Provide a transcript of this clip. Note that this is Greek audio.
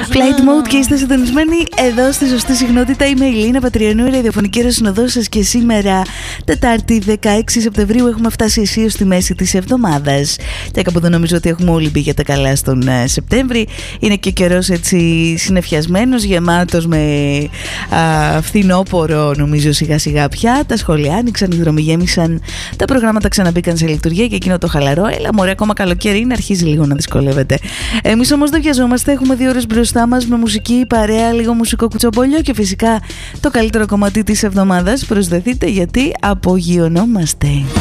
Flight Mode και είστε συντονισμένοι εδώ στη σωστή συχνότητα. Είμαι η Λίνα Πατριανού, η ραδιοφωνική ρεσυνοδός σας, και σήμερα, Τετάρτη 16 Σεπτεμβρίου, έχουμε φτάσει αισίως στη μέση της εβδομάδας. Και κάπου εδώ νομίζω ότι έχουμε όλοι μπει για τα καλά στον Σεπτέμβρη. Είναι και καιρός έτσι συννεφιασμένος, γεμάτος με φθινόπορο, νομίζω σιγά σιγά πια. Τα σχολεία άνοιξαν, οι δρόμοι γέμισαν, τα προγράμματα ξαναμπήκαν σε λειτουργία και εκείνο το χαλαρό. Έλα μωρέ, ακόμα καλοκαίρι είναι, αρχίζει λίγο να δυσκολεύεται. Εμείς όμως δεν βιαζόμαστε, έχουμε 2 ώρες μπροστά μας με μουσική, παρέα, λίγο μουσικό κουτσομπολιό και φυσικά το καλύτερο κομμάτι της εβδομάδας. Προσδεθείτε γιατί απογειωνόμαστε.